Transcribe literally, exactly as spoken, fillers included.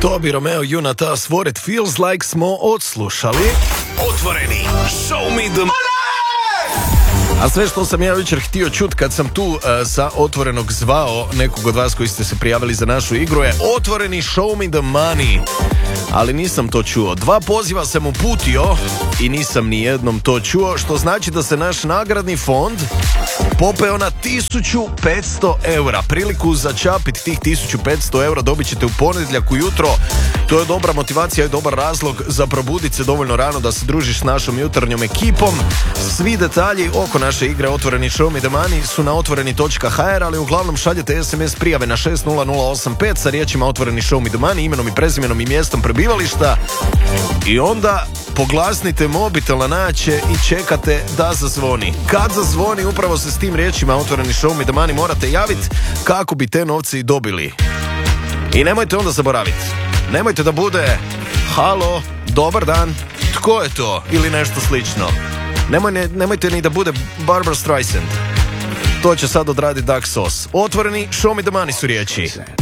To bi Romeo Junata What It Feels Like smo odslušali. Otvoreni, show me the A sve što sam ja jučer htio čut kad sam tu uh, sa Otvorenog zvao nekog od vas koji ste se prijavili za našu igru je Otvoreni show me the money. Ali nisam to čuo. Dva poziva sam uputio i nisam ni jednom to čuo, što znači da se naš nagradni fond popeo na tisuću petsto eura. Priliku za čapit tih tisuću petsto eura dobit ćete u ponedjeljak ujutro. To je dobra motivacija i dobar razlog za probudit se dovoljno rano da se družiš s našom jutarnjom ekipom. Svi detalji oko naše igre Otvoreni show me the money su na otvoreni točka ha er, ali uglavnom šaljete es em es prijave na šest nula nula osam pet sa riječima Otvoreni show me the money, imenom i prezimenom i mjestom prebivališta i onda poglasnite mobitel na naće i čekate da zazvoni. Kad zazvoni, upravo se s tim riječima Otvoreni show me the money morate javiti kako bi te novce i dobili. I nemojte onda zaboraviti, nemojte da bude halo, dobar dan, tko je to ili nešto slično. Nemoj, ne, nemojte ni da bude Barbara Streisand. To će sad odraditi Doug Sauce. Otvoreni show me the money su riječi.